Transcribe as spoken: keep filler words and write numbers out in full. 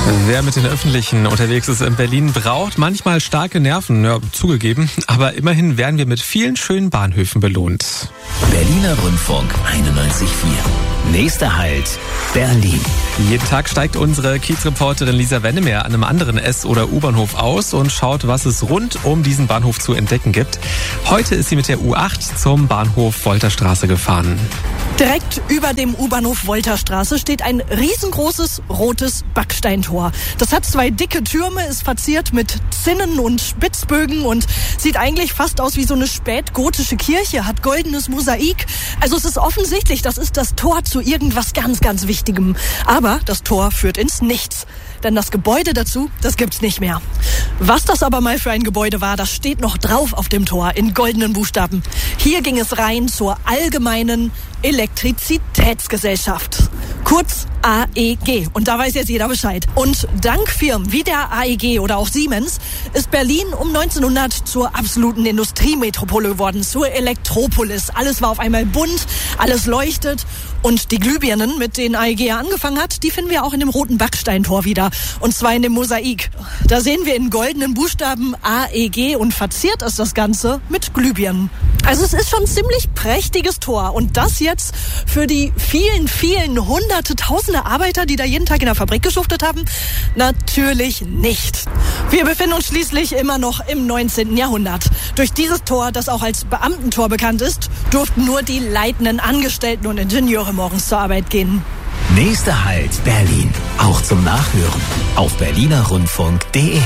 Wer mit den Öffentlichen unterwegs ist in Berlin, braucht manchmal starke Nerven, ja, zugegeben. Aber immerhin werden wir mit vielen schönen Bahnhöfen belohnt. Berliner Rundfunk einundneunzig Komma vier. Nächster Halt, Berlin. Jeden Tag steigt unsere Kiezreporterin Lisa Wennemer an einem anderen S- oder U-Bahnhof aus und schaut, was es rund um diesen Bahnhof zu entdecken gibt. Heute ist sie mit der U acht zum Bahnhof Wolterstraße gefahren. Direkt über dem U-Bahnhof Wolterstraße steht ein riesengroßes rotes Backsteintor. Das hat zwei dicke Türme, ist verziert mit Zinnen und Spitzbögen und sieht eigentlich fast aus wie so eine spätgotische Kirche, hat goldenes Mosaik. Also es ist offensichtlich, das ist das Tor zu irgendwas ganz, ganz Wichtigem. Aber das Tor führt ins Nichts. Denn das Gebäude dazu, das gibt's nicht mehr. Was das aber mal für ein Gebäude war, das steht noch drauf auf dem Tor in goldenen Buchstaben. Hier ging es rein zur Allgemeinen Elektrizitätsgesellschaft. Kurz A E G. Und da weiß jetzt jeder Bescheid. Und dank Firmen wie der A E G oder auch Siemens ist Berlin um neunzehnhundert zur absoluten Industriemetropole geworden, zur Elektropolis. Alles war auf einmal bunt, alles leuchtet. Und die Glühbirnen, mit denen A E G angefangen hat, die finden wir auch in dem roten Backsteintor wieder. Und zwar in dem Mosaik. Da sehen wir in goldenen Buchstaben A E G und verziert ist das Ganze mit Glühbirnen. Also es ist schon ein ziemlich prächtiges Tor. Und das jetzt für die vielen, vielen hunderte, tausende Arbeiter, die da jeden Tag in der Fabrik geschuftet haben? Natürlich nicht. Wir befinden uns schließlich immer noch im neunzehnten Jahrhundert. Durch dieses Tor, das auch als Beamtentor bekannt ist, durften nur die leitenden Angestellten und Ingenieure morgens zur Arbeit gehen. Nächster Halt, Berlin. Auch zum Nachhören auf berliner rundfunk punkt de.